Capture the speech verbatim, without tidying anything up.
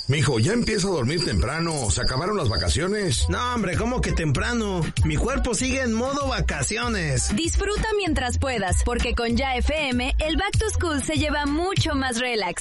Mijo, ya empieza a dormir temprano. ¿Se acabaron las vacaciones? No, hombre, ¿cómo que temprano? Mi cuerpo sigue en modo vacaciones. Disfruta mientras puedas, porque con Ya F M, el Back to School se lleva mucho más relax.